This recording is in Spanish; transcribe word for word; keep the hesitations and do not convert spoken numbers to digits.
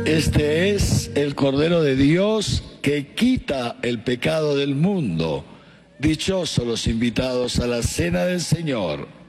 Este es el Cordero de Dios que quita el pecado del mundo. Dichosos los invitados a la cena del Señor.